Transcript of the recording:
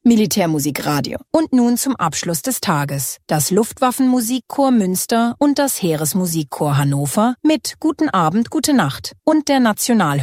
Militärmusikradio. Und nun zum Abschluss des Tages. Das Luftwaffenmusikchor Münster und das Heeresmusikchor Hannover mit Guten Abend, Gute Nacht und der Nationalhymne.